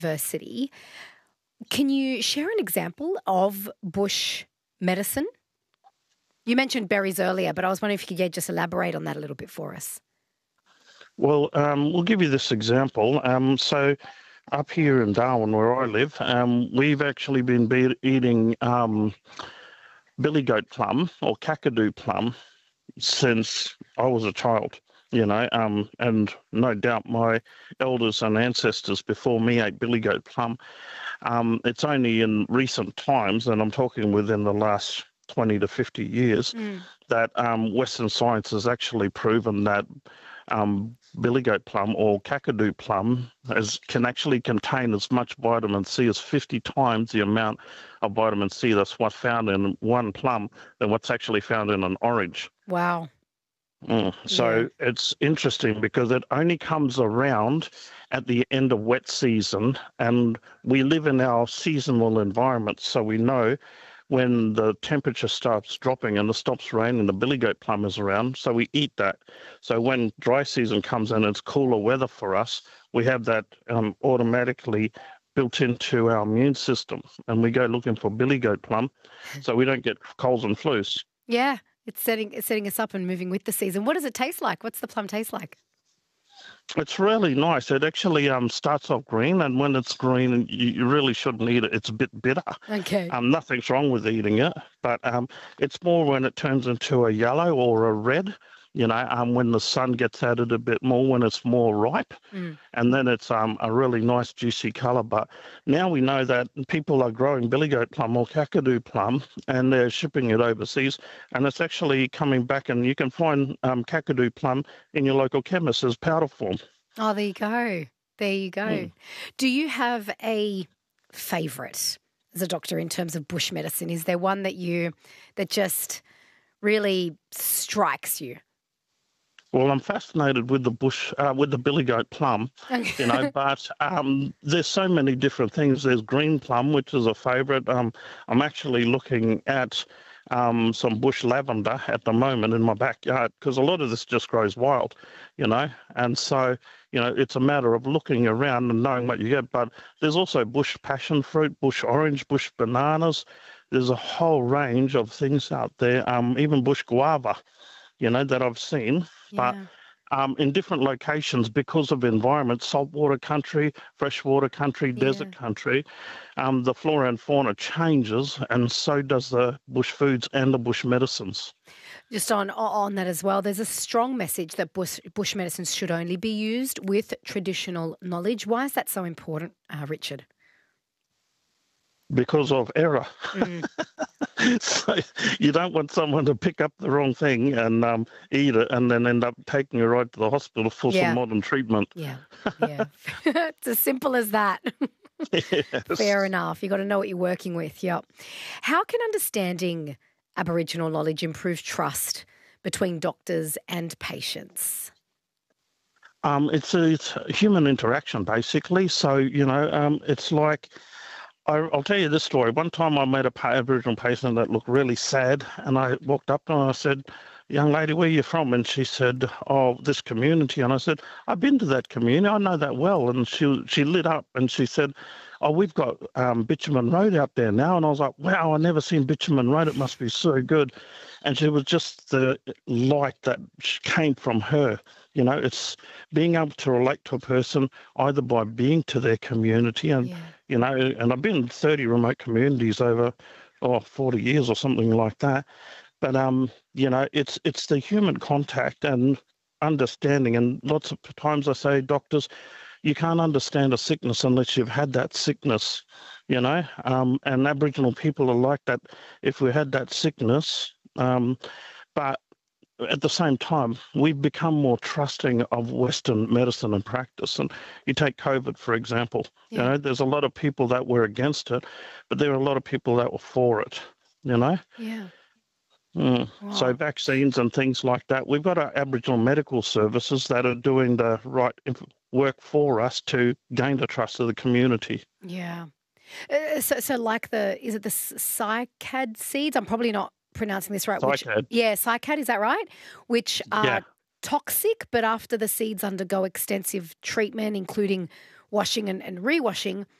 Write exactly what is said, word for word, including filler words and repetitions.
University. Can you share an example of bush medicine? You mentioned berries earlier, but I was wondering if you could yeah, just elaborate on that a little bit for us. Well, um, we'll give you this example. Um, so up here in Darwin, where I live, um, we've actually been be- eating um, billy goat plum or kakadu plum since I was a child, you know, um, and no doubt my elders and ancestors before me ate billy goat plum. Um, it's only in recent times, and I'm talking within the last twenty to fifty years, Mm. that um, Western science has actually proven that um, billy goat plum or kakadu plum as, can actually contain as much vitamin C as fifty times the amount of vitamin C that's what's found in one plum than what's actually found in an orange. Wow. Mm. So Yeah. it's interesting because it only comes around at the end of wet season, and we live in our seasonal environment, so we know when the temperature starts dropping and it stops raining, the billy goat plum is around, so we eat that. So when dry season comes in, it's cooler weather for us, we have that um, automatically built into our immune system, and we go looking for billy goat plum so we don't get colds and flus. Yeah. It's setting, it's setting us up and moving with the season. What does it taste like? What's the plum taste like? It's really nice. It actually um, starts off green, and when it's green, you, you really shouldn't eat it. It's a bit bitter. Okay. Um, nothing's wrong with eating it, but um, it's more when it turns into a yellow or a red, you know, um, when the sun gets at it a bit more, when it's more ripe, Mm. and then it's um, a really nice juicy colour. But now we know that people are growing billy goat plum or kakadu plum, and they're shipping it overseas, and it's actually coming back, and you can find um, kakadu plum in your local chemist as powder form. Oh, there you go. There you go. Mm. Do you have a favourite as a doctor in terms of bush medicine? Is there one that you that just really strikes you? Well, I'm fascinated with the bush, uh, with the billy goat plum, you know, but um, there's so many different things. There's green plum, which is a favourite. Um, I'm actually looking at um, some bush lavender at the moment in my backyard because a lot of this just grows wild, you know, and so, you know, it's a matter of looking around and knowing what you get. But there's also bush passion fruit, bush orange, bush bananas. There's a whole range of things out there, um, even bush guava, you know, that I've seen. But Yeah. um, in different locations because of environment, saltwater country, freshwater country, Yeah. desert country, um, the flora and fauna changes, and so does the bush foods and the bush medicines. Just on on that as well, there's a strong message that bush, bush medicines should only be used with traditional knowledge. Why is that so important, uh, Richard? Because of error. Mm. So you don't want someone to pick up the wrong thing and um, eat it and then end up taking you right to the hospital for Yeah. some modern treatment. Yeah, yeah. It's as simple as that. Yes. Fair enough. You got to know what you're working with. Yep. How can understanding Aboriginal knowledge improve trust between doctors and patients? Um, it's, a, it's a human interaction, basically. So, you know, um, it's like, I, I'll tell you this story. One time I met a pa- Aboriginal patient that looked really sad, and I walked up to her and I said, "Young lady, where are you from?" And she said, "Oh, this community." And I said, "I've been to that community. I know that well." And she she lit up and she said, "Oh, we've got um, Bitumen Road out there now." And I was like, "Wow, I've never seen Bitumen Road. It must be so good." And she was just the light that came from her. You know, it's being able to relate to a person either by being to their community and, Yeah. you know, and I've been in thirty remote communities over, oh, forty years or something like that. But, um, you know, it's it's the human contact and understanding. And lots of times I say, doctors, you can't understand a sickness unless you've had that sickness, you know. Um, and Aboriginal people are like that. If we had that sickness, um, but at the same time, we've become more trusting of Western medicine and practice. And you take COVID, for example, you Yeah. know, there's a lot of people that were against it, but there are a lot of people that were for it, you know. Yeah. Mm. So Wow. vaccines and things like that. We've got our Aboriginal medical services that are doing the right inf- work for us to gain the trust of the community. Yeah. Uh, so, so like the, is it the cycad seeds? I'm probably not pronouncing this right. Which, Cycad. yeah, cycad, is that right? Which are Yeah. toxic, but after the seeds undergo extensive treatment, including washing and, and rewashing,